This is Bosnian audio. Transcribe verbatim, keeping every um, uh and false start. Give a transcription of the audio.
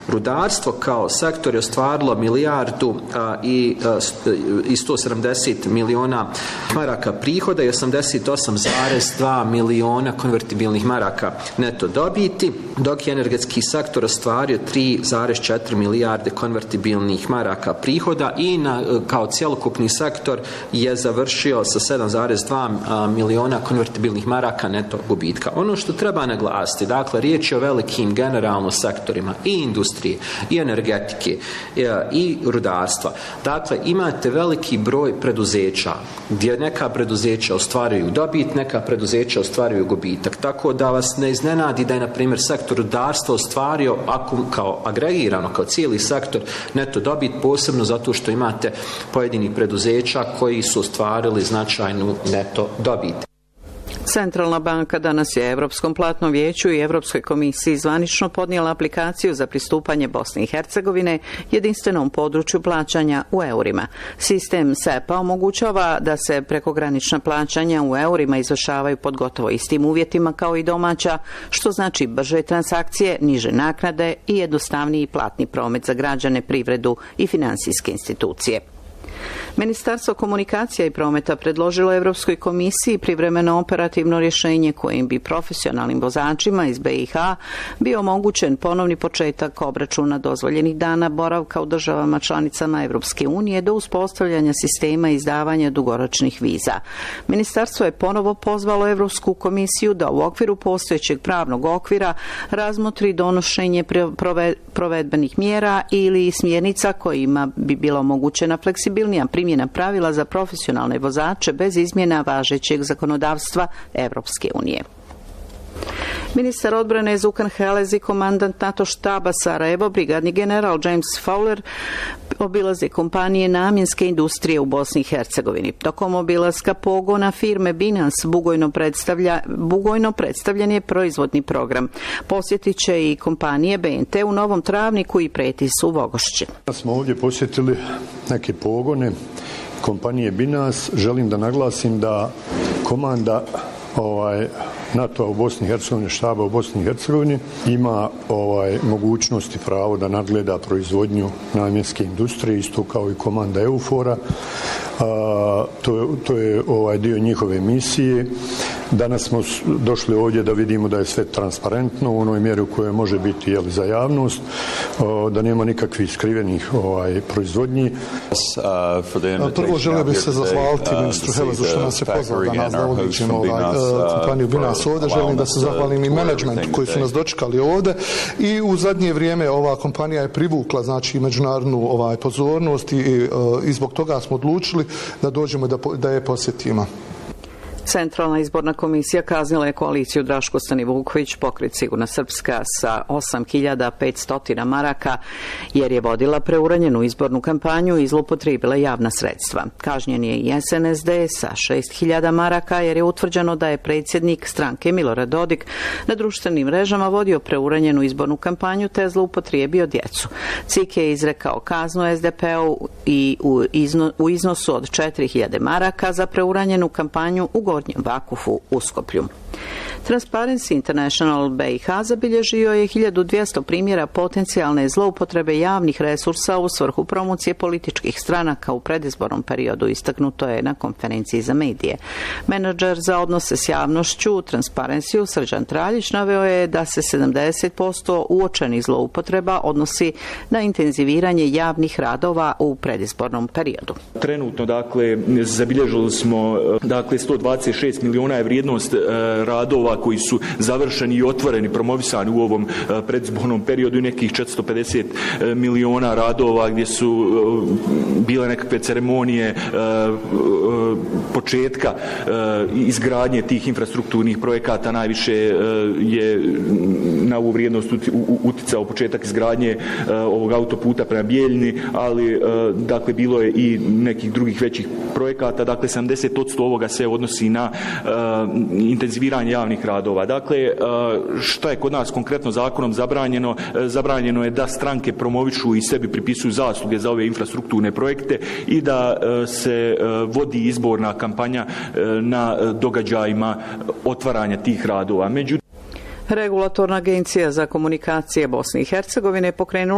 Rudarstvo kao sektor je ostvarilo milijardu a, i, a, i sto sedamdeset miliona maraka prihoda i osamdeset osam zarez dva miliona konvertibilnih maraka neto dobiti, dok je energetski sektor ostvario tri zarez četiri milijarde konvertibilnih maraka prihoda i na, kao cjelokupni sektor je završio sa sedam zarez dva miliona konvertibilnih maraka neto gubitka. Ono što treba naglasiti, dakle, riječ je o velikim generalno sektorima i industrije i energetike i rudarstva. Dakle, imate veliki broj preduzeća gdje neka preduzeća ostvaruju dobit, neka preduzeća ostvaruju gubitak. Tako da vas ne iznenadi da je, na primjer, sektor rudarstva ostvario kao agregirano, kao cijeli sektor neto dobit, posebno zato što imate pojedini preduzeća koji su ostvarili značajnu neto dobit. Centralna banka danas je Europskom platnom vijeću i Europskoj komisiji zvanično podnijela aplikaciju za pristupanje Bosne i Hercegovine jedinstvenom području plaćanja u eurima. Sistem S E P A omogućava da se prekogranična plaćanja u eurima izvršavaju pod gotovo istim uvjetima kao i domaća, što znači brže transakcije, niže naknade i jednostavniji platni promet za građane, privredu i finansijske institucije. Ministarstvo komunikacija i prometa predložilo Europskoj komisiji privremeno operativno rješenje kojim bi profesionalnim vozačima iz B i H bio omogućen ponovni početak obračuna dozvoljenih dana boravka u državama članicama Europske unije do uspostavljanja sistema izdavanja dugoročnih viza. Ministarstvo je ponovo pozvalo Europsku komisiju da u okviru postojećeg pravnog okvira razmotri donošenje provedbenih mjera ili smjernica kojima bi bila omogućena fleksibilnija primjena pravila za profesionalne vozače bez izmjena važećeg zakonodavstva Europske unije. Ministar odbrane Zukan Helez i komandant NATO štaba Sarajevo, brigadni general James Fowler, obilaze kompanije namjenske industrije u Bosni i Hercegovini. Tokom obilaska pogona firme Binance Bugojno, predstavlja, Bugojno predstavljen je proizvodni program. Posjetit će i kompanije B N T u Novom Travniku i Pretis u Vogošći. Smo ovdje posjetili neke pogone kompanije Binance. Želim da naglasim da komanda ovaj NATO u Bosni i Hercegovini, štaba u Bosni i Hercegovini, ima ovaj mogućnost i pravo da nadgleda proizvodnju namjenske industrije, isto kao i komanda EUFOR-a. A, to, to je ovaj dio njihove misije. Danas smo došli ovdje da vidimo da je sve transparentno u onoj mjeri u kojoj može biti jel, za javnost, o, da nema nikakvih skrivenih ovaj, proizvodnji. Prvo želio bih se zahvaliti ministru Helezu što nas je pozvao da nas da odličimo ovaj, kompaniju Binance ovdje. Želim da se zahvalim i menadžmentu koji su nas dočekali ovdje i u zadnje vrijeme ova kompanija je privukla znači međunarodnu ovaj, pozornost i, i zbog toga smo odlučili da dođemo da, da je posjetimo. Centralna izborna komisija kaznila je koaliciju Draško Stanivuković, Pokret Sigurna Srpska sa osam hiljada petsto maraka jer je vodila preuranjenu izbornu kampanju i zloupotrijebila javna sredstva. Kažnjen je i S N S D sa šest hiljada maraka jer je utvrđeno da je predsjednik stranke Milorad Dodik na društvenim mrežama vodio preuranjenu izbornu kampanju te zloupotrijebio djecu. C I K je izrekao kaznu S D P-u i u, izno, u iznosu od četiri hiljade maraka za preuranjenu kampanju u Gornjem Vakufu u Skoplju. Transparency International B i H zabilježio je hiljadu dvjesto primjera potencijalne zloupotrebe javnih resursa u svrhu promocije političkih stranaka u predizbornom periodu, istaknuto je na konferenciji za medije. Menadžer za odnose s javnošću u Transparency Srđan Traljić naveo je da se sedamdeset posto uočenih zloupotreba odnosi na intenziviranje javnih radova u predizbornom periodu. Trenutno, dakle, zabilježili smo dakle sto dvadeset šest miliona je vrijednost radova koji su završeni i otvoreni, promovisani u ovom predizbornom periodu i nekih četiristo pedeset miliona radova gdje su bile nekakve ceremonije početka izgradnje tih infrastrukturnih projekata. Najviše je na ovu vrijednost uticao početak izgradnje ovog autoputa prema Bijeljini, ali dakle bilo je i nekih drugih većih projekata. Dakle, sedamdeset posto ovoga se odnosi na intenziviranje javnih radova. Dakle, šta je kod nas konkretno zakonom zabranjeno? Zabranjeno je da stranke promovišu i sebi pripisuju zasluge za ove infrastrukturne projekte i da se vodi izborna kampanja na događajima otvaranja tih radova. Međutim, Regulatorna agencija za komunikacije Bosne i Hercegovine pokrenula